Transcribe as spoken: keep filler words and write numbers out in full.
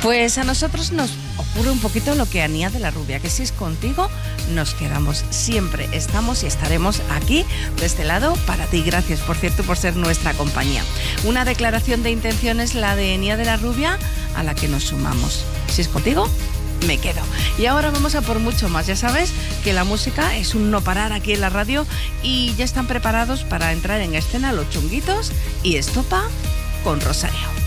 Pues a nosotros nos ocurre un poquito lo que a Nia de la Rubia, que si es contigo, nos quedamos. Siempre estamos y estaremos aquí, de este lado, para ti. Gracias, por cierto, por ser nuestra compañía. Una declaración de intenciones, la de Nia de la Rubia, a la que nos sumamos. Si es contigo, me quedo. Y ahora vamos a por mucho más. Ya sabes que la música es un no parar aquí en la radio y ya están preparados para entrar en escena los Chunguitos y Estopa con Rosario.